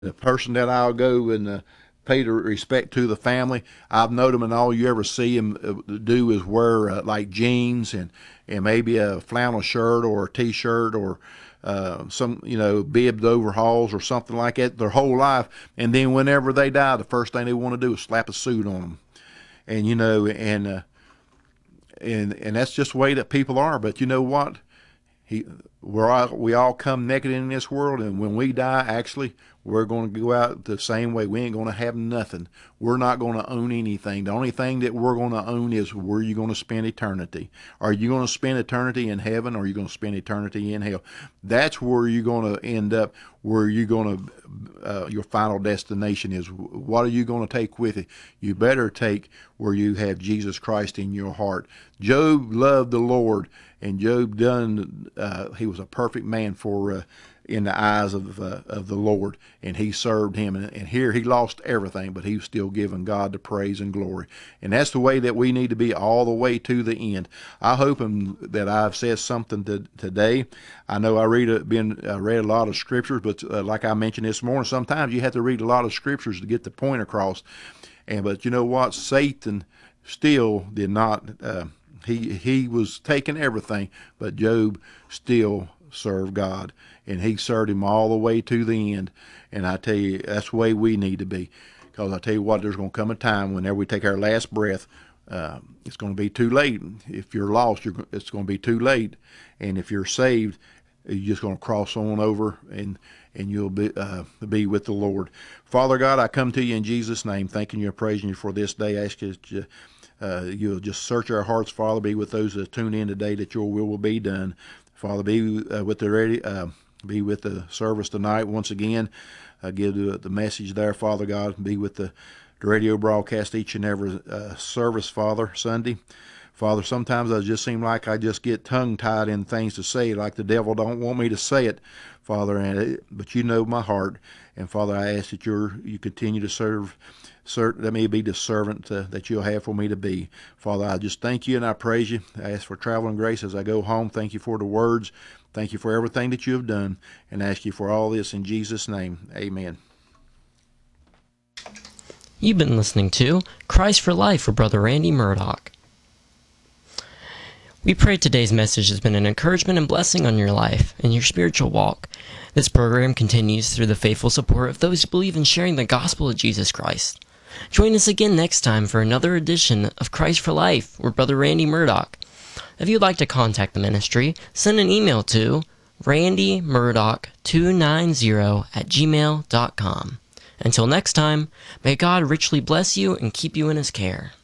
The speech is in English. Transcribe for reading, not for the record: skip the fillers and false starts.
The person that I'll go and pay the respect to the family. I've known them, and all you ever see them do is wear like jeans and maybe a flannel shirt or a t-shirt or some bibbed overalls or something like that their whole life. And then whenever they die, the first thing they want to do is slap a suit on them. And and that's just the way that people are. But you know what? We all come naked in this world, and when we die, actually, we're going to go out the same way. We ain't going to have nothing. We're not going to own anything. The only thing that we're going to own is where you're going to spend eternity. Are you going to spend eternity in heaven, or are you going to spend eternity in hell? That's where you're going to end up, where you're going to, your final destination is. What are you going to take with you? You better take where you have Jesus Christ in your heart. Job loved the Lord, and Job he was a perfect man for in the eyes of the Lord, and he served him. And here he lost everything, but he was still giving God the praise and glory. And that's the way that we need to be all the way to the end. I hope that I've said something today. I know I read a lot of scriptures, but like I mentioned this morning, sometimes you have to read a lot of scriptures to get the point across. But you know what? Satan still did not. He was taking everything, but Job still served God, and he served him all the way to the end. And I tell you, that's the way we need to be. Because I tell you what, there's going to come a time whenever we take our last breath, it's going to be too late. If you're lost, it's going to be too late. And if you're saved, you're just going to cross on over, and you'll be with the Lord. Father God, I come to you in Jesus' name, thanking you and praising you for this day. I ask you that you'll just search our hearts, Father. Be with those that tune in today, that your will be done. Father, be with the service tonight once again. Give the message there, Father God. Be with the radio broadcast each and every service, Father, Sunday. Father, sometimes I just seem like I just get tongue-tied in things to say, like the devil don't want me to say it, Father. But you know my heart. And Father, I ask that you continue to serve. Let me be the servant that you'll have for me to be. Father, I just thank you and I praise you. I ask for traveling grace as I go home. Thank you for the words. Thank you for everything that you have done. And I ask you for all this in Jesus' name. Amen. You've been listening to Christ for Life with Brother Randy Murdoch. We pray today's message has been an encouragement and blessing on your life and your spiritual walk. This program continues through the faithful support of those who believe in sharing the gospel of Jesus Christ. Join us again next time for another edition of Christ for Life with Brother Randy Murdoch. If you'd like to contact the ministry, send an email to randymurdoch290@gmail.com. Until next time, may God richly bless you and keep you in his care.